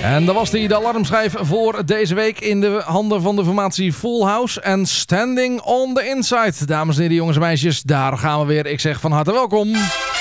En dat was de alarmschijf voor deze week in de handen van de formatie Full House en Standing on the Inside. Dames en heren, jongens en meisjes, daar gaan we weer. Ik zeg van harte welkom.